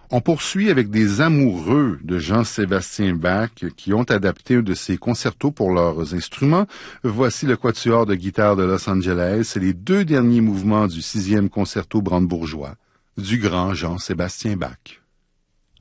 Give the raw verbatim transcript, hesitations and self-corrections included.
On poursuit avec des amoureux de Jean-Sébastien Bach qui ont adapté un de ses concertos pour leurs instruments. Voici le quatuor de guitare de Los Angeles et les deux derniers mouvements du sixième concerto brandebourgeois du grand Jean-Sébastien Bach.